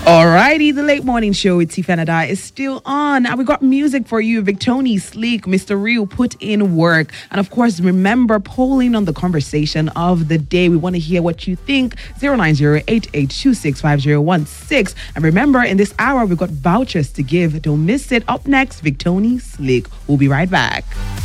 Alrighty, the late morning show with Tifanada is still on. And we got music for you. Victoni, Sleek, Mr. Real, Put in Work. And of course, remember polling on the conversation of the day. We want to hear what you think. 090-8826-5016. And remember, in this hour, we've got vouchers to give. Don't miss it. Up next, Victoni, Sleek. We'll be right back.